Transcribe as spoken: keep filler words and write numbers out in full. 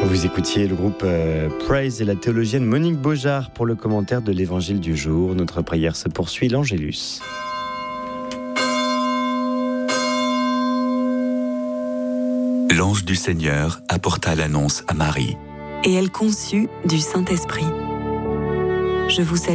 Vous écoutiez le groupe euh, Praise et la théologienne Monique Beaujard pour le commentaire de l'évangile du jour. Notre prière se poursuit, l'Angélus. L'ange du Seigneur apporta l'annonce à Marie. Et elle conçut du Saint-Esprit. Je vous salue.